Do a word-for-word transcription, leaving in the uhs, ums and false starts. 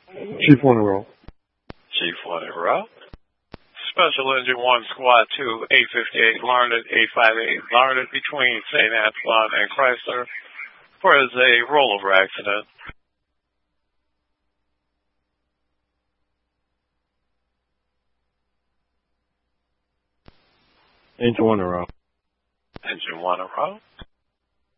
Chief one in a row. Chief one in a row. Special Engine one, Squad two, eight fifty-eight Larned, eight fifty-eight Larned between Saint Antoine and Chrysler for a rollover accident. Engine one in a row. Engine one in a row.